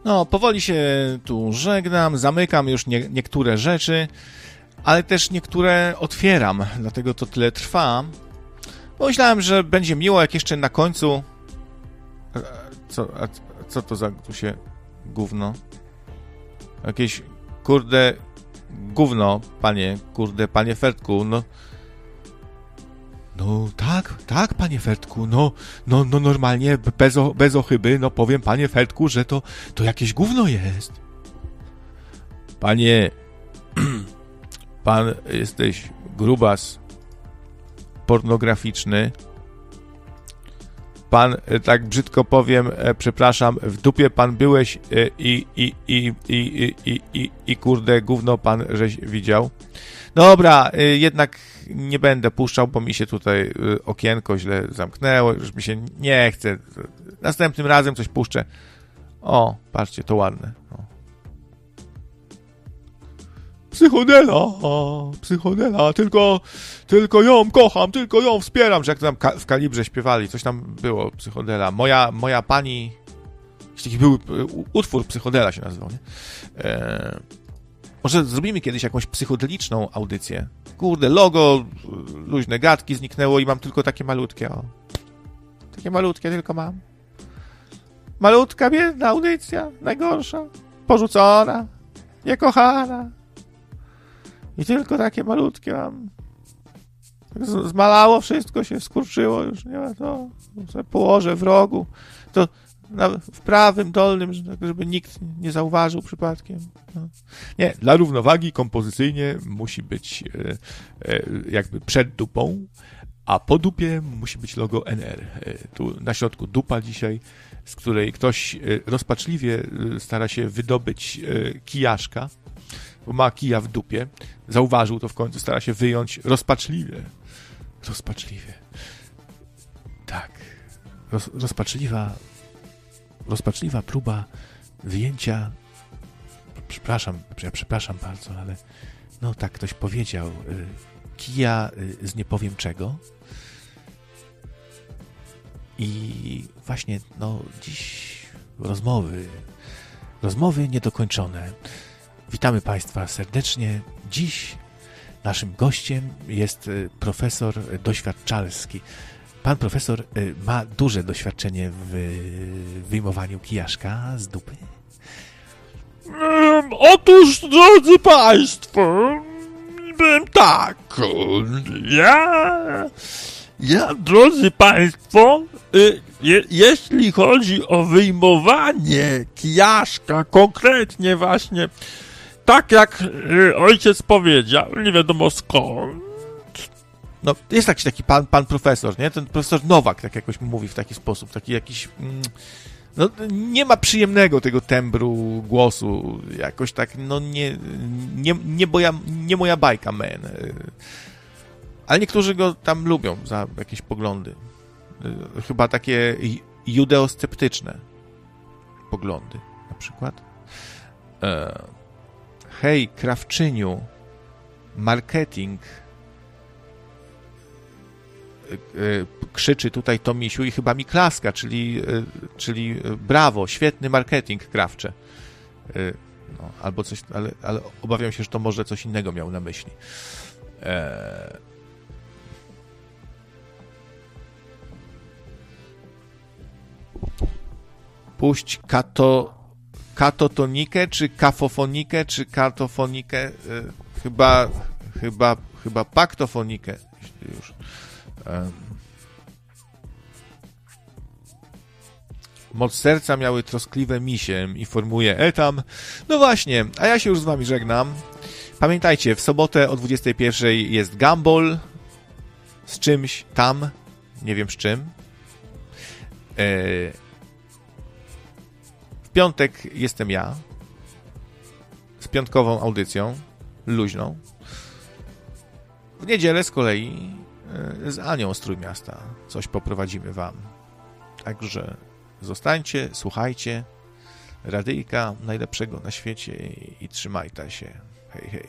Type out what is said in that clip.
No, powoli się tu żegnam, zamykam już niektóre rzeczy, ale też niektóre otwieram, dlatego to tyle trwa. Pomyślałem, że będzie miło, jak jeszcze na końcu... Co to za tu się gówno? Jakieś, kurde, gówno, panie Fertku, no... No tak, panie Fertku, no normalnie, bez ochyby, no powiem, panie Fertku, że to jakieś gówno jest. Panie, pan jesteś grubas pornograficzny. Pan, tak brzydko powiem, przepraszam, w dupie pan byłeś i kurde, gówno pan żeś widział. Dobra, jednak nie będę puszczał, bo mi się tutaj okienko źle zamknęło, już mi się nie chce. Następnym razem coś puszczę. O, patrzcie, to ładne. O. Psychodela, tylko ją kocham, tylko ją wspieram, że jak tam w Kalibrze śpiewali, coś tam było, Psychodela. Moja pani, taki był utwór, Psychodela się nazywał, nie? Może zrobimy kiedyś jakąś psychodeliczną audycję. Kurde, logo, luźne gadki zniknęło i mam tylko takie malutkie, o. Takie malutkie tylko mam. Malutka, biedna audycja, najgorsza, porzucona, niekochana. I tylko takie malutkie mam. Zmalało wszystko, się skurczyło, już nie ma to. Sobie położę w rogu. To w prawym, dolnym, żeby nikt nie zauważył przypadkiem. No. Nie, dla równowagi kompozycyjnie musi być jakby przed dupą, a po dupie musi być logo NR. Tu na środku dupa dzisiaj, z której ktoś rozpaczliwie stara się wydobyć kijaszka, bo ma kija w dupie. Zauważył to w końcu, stara się wyjąć rozpaczliwie. Tak. Rozpaczliwa próba wyjęcia... Przepraszam bardzo, ale no tak ktoś powiedział. Kija z nie powiem czego. I właśnie, no dziś rozmowy niedokończone. Witamy Państwa serdecznie. Dziś naszym gościem jest profesor doświadczalski. Pan profesor ma duże doświadczenie w wyjmowaniu kijaszka z dupy. Otóż, drodzy Państwo, tak, ja, drodzy Państwo, jeśli chodzi o wyjmowanie kijaszka, konkretnie właśnie, tak jak ojciec powiedział, nie wiadomo skąd. No, jest taki pan profesor, nie? Ten profesor Nowak, tak jakoś mówi w taki sposób, taki jakiś... No, nie ma przyjemnego tego tembru głosu, jakoś tak, no nie moja bajka, man. Ale niektórzy go tam lubią za jakieś poglądy. Chyba takie judeosceptyczne poglądy, na przykład. Hej, krawczyniu, marketing, krzyczy tutaj Tomisiu i chyba mi klaska, czyli brawo, świetny marketing, krawcze. No, albo coś, ale obawiam się, że to może coś innego miał na myśli. Puść katotonikę, czy kafofonikę, czy katofonikę? Chyba paktofonikę już. Moc serca miały troskliwe misie, informuje tam. No właśnie, a ja się już z wami żegnam. Pamiętajcie, w sobotę o 21:00 jest Gumball z czymś tam, nie wiem z czym. W piątek jestem ja z piątkową audycją luźną. W niedzielę z kolei z Anią z Trójmiasta coś poprowadzimy wam. Także zostańcie, słuchajcie radyjka najlepszego na świecie i trzymajcie się. Hej, hej.